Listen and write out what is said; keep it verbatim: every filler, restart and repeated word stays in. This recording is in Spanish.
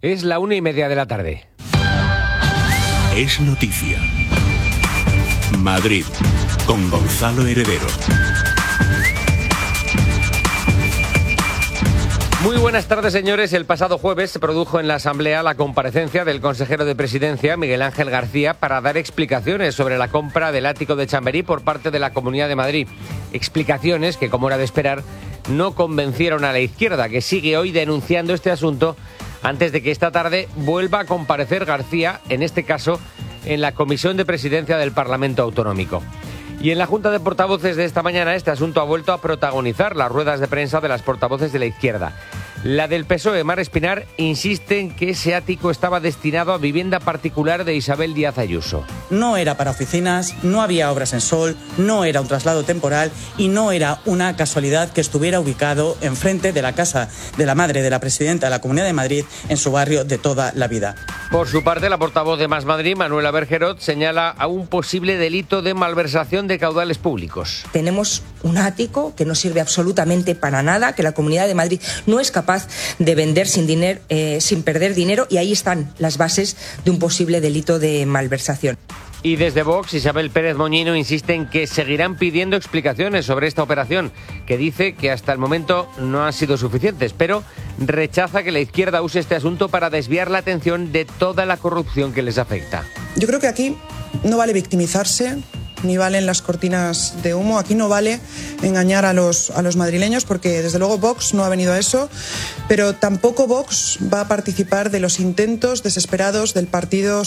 Es la una y media de la tarde. Es noticia. Madrid, con Gonzalo Heredero. Muy buenas tardes, señores. El pasado jueves se produjo en la Asamblea la comparecencia del consejero de Presidencia, Miguel Ángel García, para dar explicaciones sobre la compra del ático de Chamberí por parte de la Comunidad de Madrid. Explicaciones que, como era de esperar, no convencieron a la izquierda, que sigue hoy denunciando este asunto antes de que esta tarde vuelva a comparecer García, en este caso, en la Comisión de Presidencia del Parlamento Autonómico. Y en la Junta de Portavoces de esta mañana este asunto ha vuelto a protagonizar las ruedas de prensa de las portavoces de la izquierda. La del P S O E, Mar Espinar, insiste en que ese ático estaba destinado a vivienda particular de Isabel Díaz Ayuso. No era para oficinas, no había obras en sol, no era un traslado temporal y no era una casualidad que estuviera ubicado enfrente de la casa de la madre de la presidenta de la Comunidad de Madrid en su barrio de toda la vida. Por su parte, la portavoz de Más Madrid, Manuela Bergerot, señala a un posible delito de malversación de caudales públicos. Tenemos un ático que no sirve absolutamente para nada, que la Comunidad de Madrid no es capaz de vender sin, dinero, eh, sin perder dinero, y ahí están las bases de un posible delito de malversación. Y desde Vox, Isabel Pérez Moñino insiste en que seguirán pidiendo explicaciones sobre esta operación, que dice que hasta el momento no han sido suficientes, pero rechaza que la izquierda use este asunto para desviar la atención de toda la corrupción que les afecta. Yo creo que aquí no vale victimizarse, ni valen las cortinas de humo. Aquí no vale engañar a los, a los madrileños, porque desde luego Vox no ha venido a eso, pero tampoco Vox va a participar de los intentos desesperados del Partido